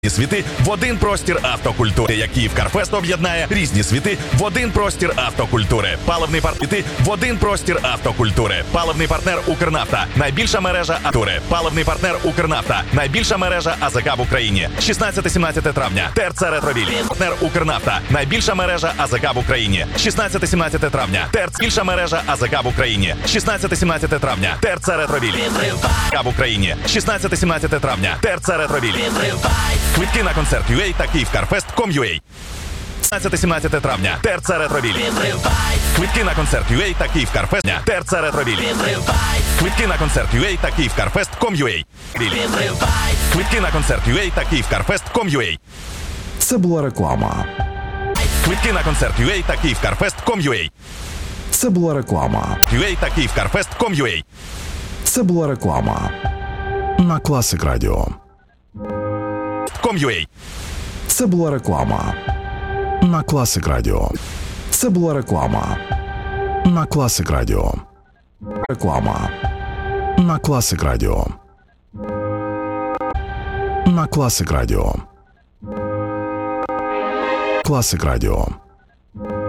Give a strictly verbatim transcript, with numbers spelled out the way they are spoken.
Світи в один простір автокультури, як Київкарфест об'єднає різні світи в один простір автокультури. Паливний партнер в один простір автокультури. Паливний партнер Укрнафта. Найбільша мережа автокультури. Паливний партнер Укрнафта. Найбільша мережа АЗК в Україні. шістнадцяте-сімнадцяте травня. ТРЦ Ретровіль. Партнер Укрнафта. Найбільша мережа АЗК в Україні. шістнадцяте-сімнадцяте травня. ТРЦ. Більша мережа АЗК в Україні. шістнадцяте-сімнадцяте травня. ТРЦ Ретровіль. АЗК в Україні. шістнадцяте-сімнадцяте травня. ТРЦ Ретровіль. Квитки на концерт ю ей та Київкарфест точка ком точка ю а. шістнадцяте-сімнадцяте травня. ТРЦ Ретровіль. Квитки на концерт ю ей та Київкарфест. ТРЦ Ретровіль. Квитки на концерт ю ей та Київкарфест точка ком точка ю а. Квитки на концерт ю ей та Київкарфест точка ком точка ю а. Це була реклама. Квитки на концерт ю ей та Київкарфест точка ком точка ю а. Це була реклама. ю ей та Київкарфест точка ком точка ю а. Це була реклама. На Класик Радіо. ком точка ю а. Це була реклама. На Класик Радіо. Це була реклама. На Класик Радіо. Реклама. На Класик Радіо. На Класик Радіо. Класик Радіо.